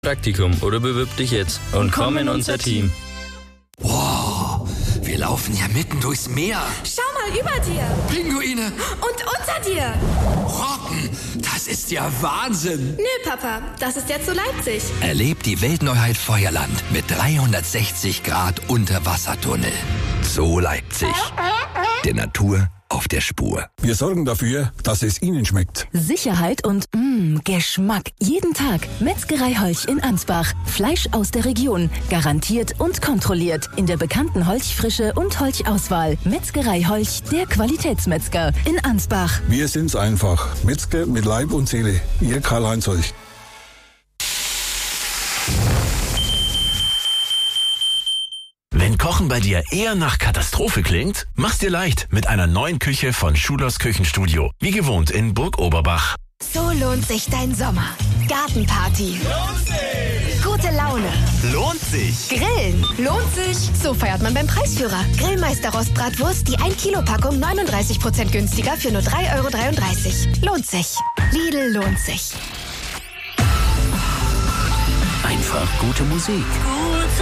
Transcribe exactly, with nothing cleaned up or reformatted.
Praktikum oder bewirb dich jetzt und komm in unser Team. Wow, wir laufen ja mitten durchs Meer. Schau mal über dir. Pinguine. Und unter dir. Rocken, das ist ja Wahnsinn. Nö, Papa, das ist jetzt so Leipzig. Erlebt die Weltneuheit Feuerland mit dreihundertsechzig Grad Unterwassertunnel. So Leipzig. Der Natur auf der Spur. Wir sorgen dafür, dass es Ihnen schmeckt. Sicherheit und mh, Geschmack. Jeden Tag. Metzgerei Holch in Ansbach. Fleisch aus der Region. Garantiert und kontrolliert. In der bekannten Holchfrische und Holchauswahl. Metzgerei Holch, der Qualitätsmetzger in Ansbach. Wir sind's einfach. Metzger mit Leib und Seele. Ihr Karl-Heinz Holch. Wenn Kochen bei dir eher nach Katastrophe klingt, mach's dir leicht mit einer neuen Küche von Schulers Küchenstudio. Wie gewohnt in Burg Oberbach. So lohnt sich dein Sommer. Gartenparty. Lohnt sich. Gute Laune. Lohnt sich. Grillen. Lohnt sich. So feiert man beim Preisführer. Grillmeister Rostbratwurst, die ein Kilo Packung neununddreißig Prozent günstiger für nur drei Euro dreiunddreißig. Lohnt sich. Lidl lohnt sich. Einfach gute Musik.